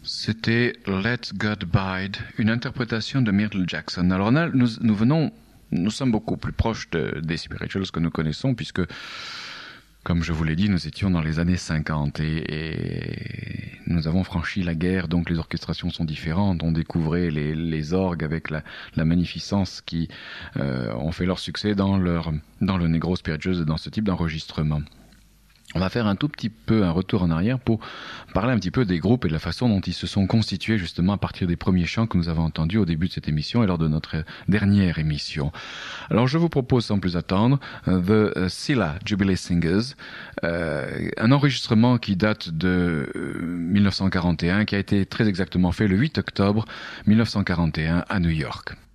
C'était Let God Bide, une interprétation de Michael Jackson. Alors là, nous sommes beaucoup plus proches des spirituals que nous connaissons, puisque, comme je vous l'ai dit, nous étions dans les années 50 et nous avons franchi la guerre, donc les orchestrations sont différentes. On découvrait les orgues avec la magnificence qui ont fait leur succès dans le Negro Spirituals et dans ce type d'enregistrement. On va faire un tout petit peu un retour en arrière pour parler un petit peu des groupes et de la façon dont ils se sont constitués justement à partir des premiers chants que nous avons entendus au début de cette émission et lors de notre dernière émission. Alors je vous propose sans plus attendre The Scylla Jubilee Singers, un enregistrement qui date de 1941, qui a été très exactement fait le 8 octobre 1941 à New York.